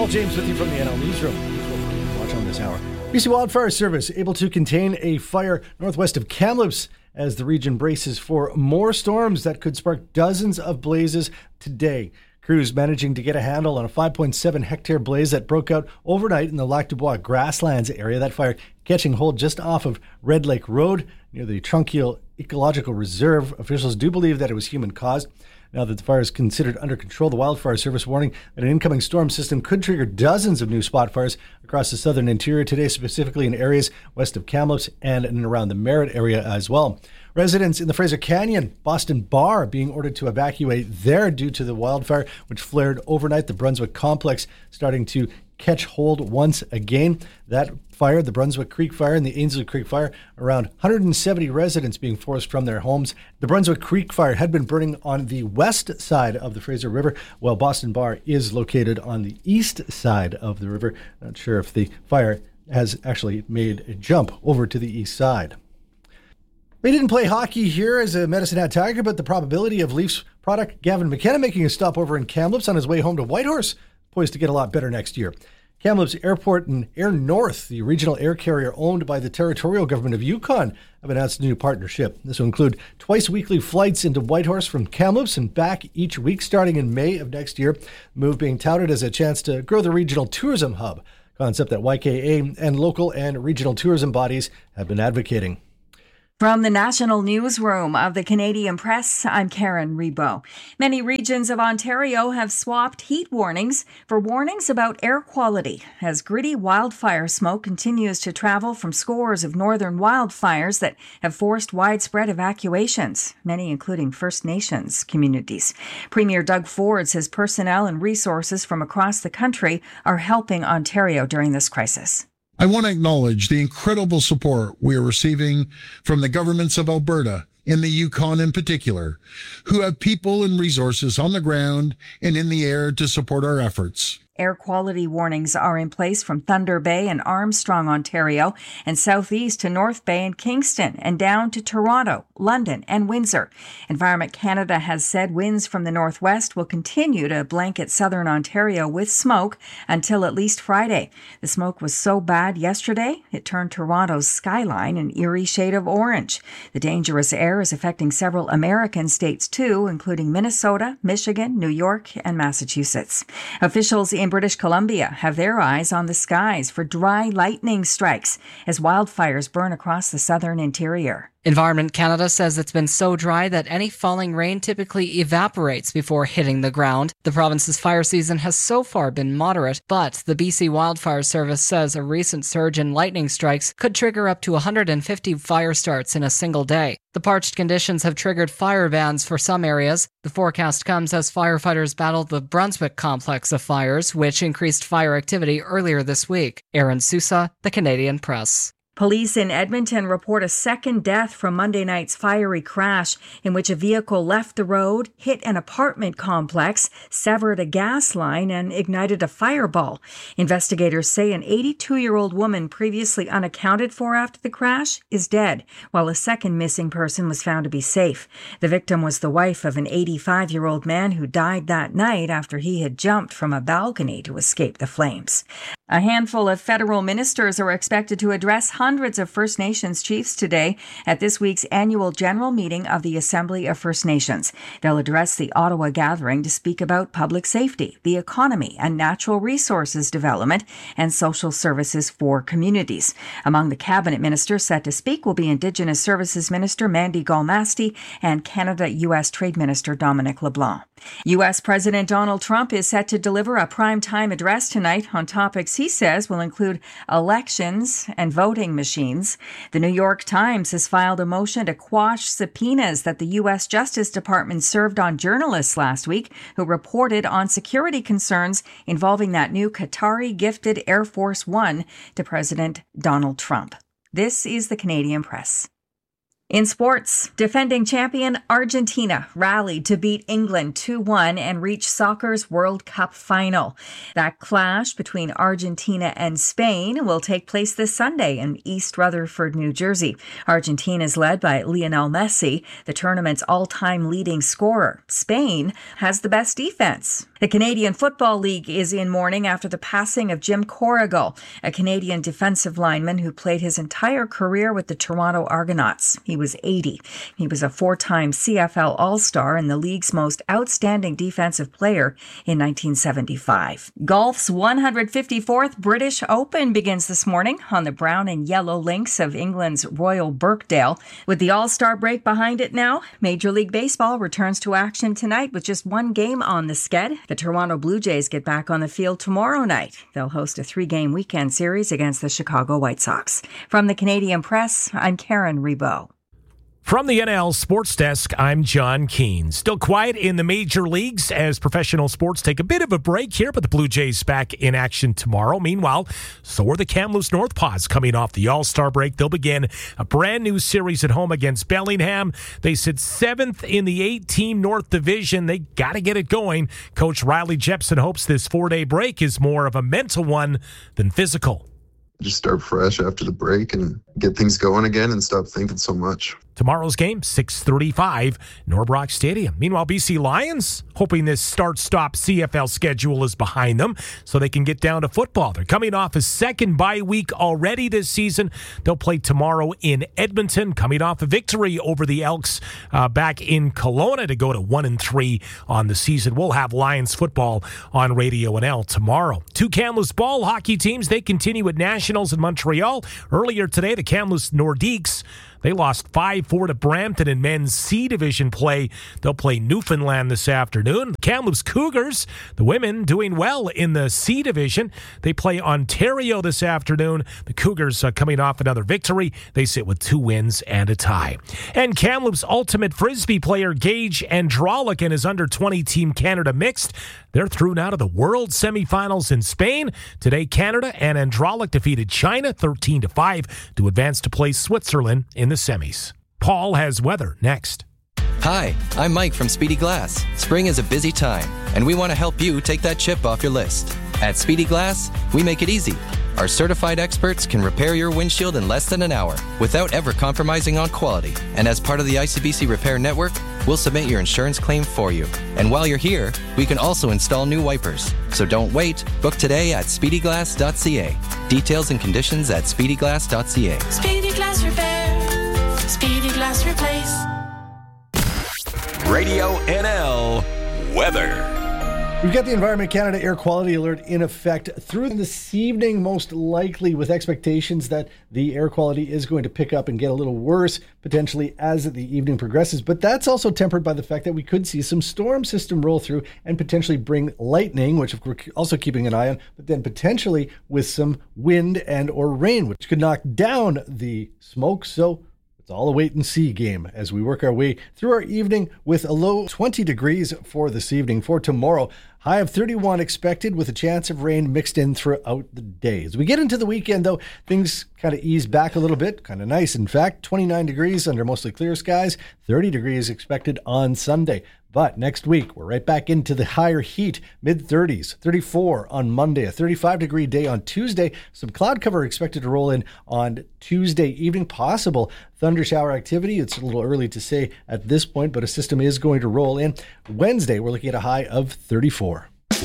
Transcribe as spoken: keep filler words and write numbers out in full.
Paul James with you from the N L Newsroom. Watch on this hour. B C Wildfire Service able to contain a fire northwest of Kamloops as the region braces for more storms that could spark dozens of blazes today. Crews managing to get a handle on a five point seven hectare blaze that broke out overnight in the Lac du Bois grasslands area. That fire catching hold just off of Red Lake Road near the Trunkiel Ecological Reserve. Officials do believe that it was human caused. Now that the fire is considered under control, the Wildfire Service warning that an incoming storm system could trigger dozens of new spot fires across the southern interior today, specifically in areas west of Kamloops and in and around the Merritt area as well. Residents in the Fraser Canyon, Boston Bar, being ordered to evacuate there due to the wildfire, which flared overnight. The Brunswick complex starting to catch hold once again. That fire, the Brunswick Creek fire and the Ainslie Creek fire, around one hundred seventy residents being forced from their homes. The Brunswick Creek fire had been burning on the west side of the Fraser River, while Boston Bar is located on the east side of the river. Not sure if the fire has actually made a jump over to the east side. They didn't play hockey here as a Medicine Hat Tiger, but the probability of Leafs product Gavin McKenna making a stopover in Kamloops on his way home to Whitehorse poised to get a lot better next year. Kamloops Airport and Air North, the regional air carrier owned by the territorial government of Yukon, have announced a new partnership. This will include twice weekly flights into Whitehorse from Kamloops and back each week starting in May of next year. The move being touted as a chance to grow the regional tourism hub, concept that Y K A and local and regional tourism bodies have been advocating. From the National Newsroom of the Canadian Press, I'm Karen Rebo. Many regions of Ontario have swapped heat warnings for warnings about air quality as gritty wildfire smoke continues to travel from scores of northern wildfires that have forced widespread evacuations, many including First Nations communities. Premier Doug Ford says personnel and resources from across the country are helping Ontario during this crisis. I want to acknowledge the incredible support we are receiving from the governments of Alberta and the Yukon in particular, who have people and resources on the ground and in the air to support our efforts. Air quality warnings are in place from Thunder Bay and Armstrong, Ontario, and southeast to North Bay and Kingston, and down to Toronto, London, and Windsor. Environment Canada has said winds from the northwest will continue to blanket southern Ontario with smoke until at least Friday. The smoke was so bad yesterday, it turned Toronto's skyline an eerie shade of orange. The dangerous air is affecting several American states too, including Minnesota, Michigan, New York, and Massachusetts. Officials in British Columbia have their eyes on the skies for dry lightning strikes as wildfires burn across the southern interior. Environment Canada says it's been so dry that any falling rain typically evaporates before hitting the ground. The province's fire season has so far been moderate, but the B C Wildfire Service says a recent surge in lightning strikes could trigger up to one hundred fifty fire starts in a single day. The parched conditions have triggered fire bans for some areas. The forecast comes as firefighters battle the Brunswick complex of fires, which increased fire activity earlier this week. Aaron Sousa, The Canadian Press. Police in Edmonton report a second death from Monday night's fiery crash in which a vehicle left the road, hit an apartment complex, severed a gas line, and ignited a fireball. Investigators say an eighty-two-year-old woman previously unaccounted for after the crash is dead, while a second missing person was found to be safe. The victim was the wife of an eighty-five-year-old man who died that night after he had jumped from a balcony to escape the flames. A handful of federal ministers are expected to address hundreds of First Nations chiefs today at this week's annual general meeting of the Assembly of First Nations. They'll address the Ottawa gathering to speak about public safety, the economy, and natural resources development and social services for communities. Among the cabinet ministers set to speak will be Indigenous Services Minister Mandy Galmasti and Canada-U S Trade Minister Dominic LeBlanc. U S President Donald Trump is set to deliver a prime-time address tonight on topics he says will include elections and voting machines. The New York Times has filed a motion to quash subpoenas that the U S Justice Department served on journalists last week who reported on security concerns involving that new Qatari-gifted Air Force One to President Donald Trump. This is the Canadian Press. In sports, defending champion Argentina rallied to beat England two one and reach soccer's World Cup final. That clash between Argentina and Spain will take place this Sunday in East Rutherford, New Jersey. Argentina is led by Lionel Messi, the tournament's all-time leading scorer. Spain has the best defense. The Canadian Football League is in mourning after the passing of Jim Corrigal, a Canadian defensive lineman who played his entire career with the Toronto Argonauts. He was eighty. He was a four-time C F L All-Star and the league's most outstanding defensive player in nineteen seventy-five. Golf's one hundred fifty-fourth British Open begins this morning on the brown and yellow links of England's Royal Birkdale. With the All-Star break behind it now, Major League Baseball returns to action tonight with just one game on the sched. The Toronto Blue Jays get back on the field tomorrow night. They'll host a three-game weekend series against the Chicago White Sox. From the Canadian Press, I'm Karen Rebo. From the N L Sports Desk, I'm John Keane. Still quiet in the major leagues as professional sports take a bit of a break here, but the Blue Jays back in action tomorrow. Meanwhile, so are the Kamloops Northpaws coming off the All-Star break. They'll begin a brand new series at home against Bellingham. They sit seventh in the eight-team North Division. They got to get it going. Coach Riley Jepson hopes this four-day break is more of a mental one than physical. Just start fresh after the break and get things going again and stop thinking so much. Tomorrow's game, six thirty-five, Norbrock Stadium. Meanwhile, B C Lions hoping this start-stop C F L schedule is behind them so they can get down to football. They're coming off a second bye week already this season. They'll play tomorrow in Edmonton, coming off a victory over the Elks uh, back in Kelowna to go to one and three on the season. We'll have Lions football on Radio N L tomorrow. Two Kamloops ball hockey teams, they continue at Nationals in Montreal. Earlier today, the Kamloops Nordiques, they lost five four to Brampton in men's C Division play. They'll play Newfoundland this afternoon. Kamloops Cougars, the women, doing well in the C Division. They play Ontario this afternoon. The Cougars uh, coming off another victory. They sit with two wins and a tie. And Kamloops Ultimate Frisbee player Gage Andralik and his under twenty Team Canada Mixed, they're through now to the World Semifinals in Spain. Today, Canada and Andralik defeated China thirteen to five to advance to play Switzerland in the semis. Paul has weather next. Hi, I'm Mike from Speedy Glass. Spring is a busy time, and we want to help you take that chip off your list. At Speedy Glass, we make it easy. Our certified experts can repair your windshield in less than an hour without ever compromising on quality. And as part of the I C B C Repair Network, we'll submit your insurance claim for you. And while you're here, we can also install new wipers. So don't wait. Book today at speedy glass dot c a. Details and conditions at speedy glass dot c a. Speedy Glass Repair. Speedy Glass Replace. Radio N L weather. We've got the Environment Canada Air Quality Alert in effect through this evening, most likely with expectations that the air quality is going to pick up and get a little worse potentially as the evening progresses. But that's also tempered by the fact that we could see some storm system roll through and potentially bring lightning, which we're also keeping an eye on, but then potentially with some wind and or rain, which could knock down the smoke. So it's all a wait and see game as we work our way through our evening with a low twenty degrees for this evening. For tomorrow, high of thirty-one expected with a chance of rain mixed in throughout the day. As we get into the weekend, though, things kind of ease back a little bit. Kind of nice, in fact. twenty-nine degrees under mostly clear skies. thirty degrees expected on Sunday. But next week, we're right back into the higher heat, mid-thirties, thirty-four on Monday, a thirty-five degree day on Tuesday. Some cloud cover expected to roll in on Tuesday evening. Possible thunder shower activity. It's a little early to say at this point, but a system is going to roll in. Wednesday, we're looking at a high of thirty-four.